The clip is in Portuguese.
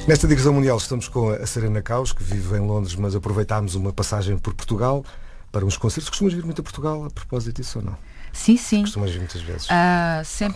Nesta digressão mundial estamos com a Serena Caus, que vive em Londres, mas aproveitámos uma passagem por Portugal para uns concertos. Costumas vir muito a Portugal a propósito disso ou não? Sim, sim. Costumas vir muitas vezes? Sempre